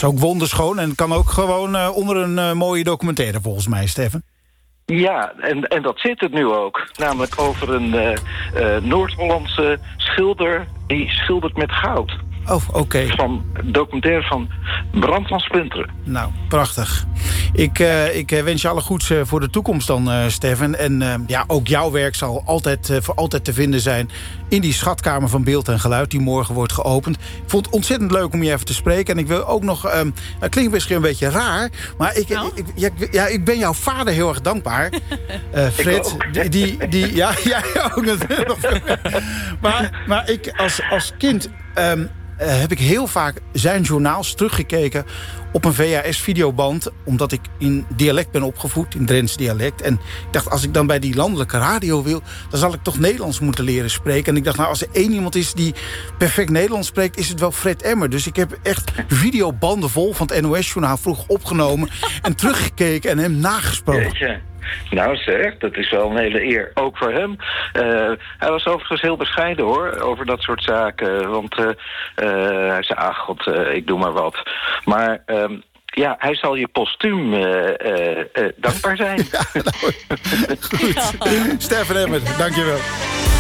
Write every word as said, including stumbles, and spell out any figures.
is ook wonderschoon en kan ook gewoon uh, onder een uh, mooie documentaire volgens mij, Stefan. Ja, en, en dat zit het nu ook. Namelijk over een uh, uh, Noord-Hollandse schilder die schildert met goud. Oh, oké. Okay. Van documentaire van Bram van Splinteren. Nou, prachtig. Ik, uh, ik wens je alle goeds uh, voor de toekomst dan, uh, Stefan. En uh, ja, ook jouw werk zal altijd, uh, voor altijd te vinden zijn in die schatkamer van beeld en geluid die morgen wordt geopend. Ik vond het ontzettend leuk om je even te spreken. En ik wil ook nog, um, het klinkt misschien een beetje raar, maar ik, nou? ik, ja, ja, ik ben jouw vader heel erg dankbaar. Uh, Fred, die, die, die, ja, jij ook natuurlijk. maar, maar ik als, als kind Um, Uh, heb ik heel vaak zijn journaals teruggekeken op een V H S-videoband, omdat ik in dialect ben opgevoed, in Drents dialect. En ik dacht, als ik dan bij die landelijke radio wil, dan zal ik toch Nederlands moeten leren spreken. En ik dacht, nou, als er één iemand is die perfect Nederlands spreekt, is het wel Fred Emmer. Dus ik heb echt videobanden vol van het N O S-journaal vroeg opgenomen en teruggekeken en hem nagesproken. Jeetje. Nou zeg, dat is wel een hele eer, ook voor hem. Uh, hij was overigens heel bescheiden hoor, over dat soort zaken. Want uh, uh, hij zei, ah god, uh, ik doe maar wat. Maar um, ja, hij zal je postuum uh, uh, uh, dankbaar zijn. Ja, nou, goed. Stefan Emmer, dankjewel.